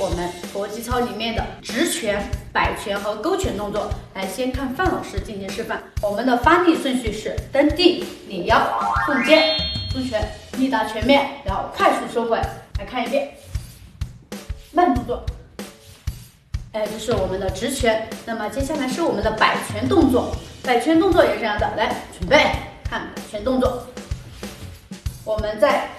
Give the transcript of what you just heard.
我们搏击操里面的直拳、摆拳和勾拳动作。来，先看范老师进行示范。我们的发力顺序是蹬地、拧腰、凤肩、出拳，力达全面，然后快速收回。来看一遍，慢动作。这是我们的直拳。那么接下来是我们的摆拳动作，摆拳动作也是这样的。来，准备看摆拳动作。我们在